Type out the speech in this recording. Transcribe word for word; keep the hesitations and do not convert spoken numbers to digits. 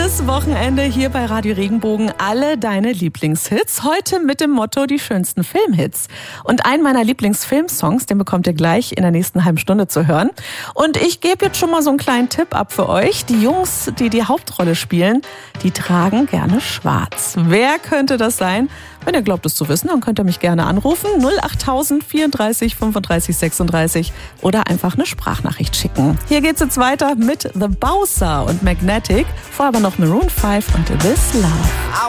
Jedes Wochenende hier bei Radio Regenbogen alle deine Lieblingshits. Heute mit dem Motto die schönsten Filmhits. Und einen meiner Lieblingsfilmsongs, den bekommt ihr gleich in der nächsten halben Stunde zu hören. Und ich gebe jetzt schon mal so einen kleinen Tipp ab für euch. Die Jungs, die die Hauptrolle spielen, die tragen gerne schwarz. Wer könnte das sein? Wenn ihr glaubt, es zu wissen, dann könnt ihr mich gerne anrufen. null acht tausend vierunddreißig fünfunddreißig sechsunddreißig oder einfach eine Sprachnachricht schicken. Hier geht's jetzt weiter mit The Bowser und Magnetic. Vorher aber noch Maroon five und This Love.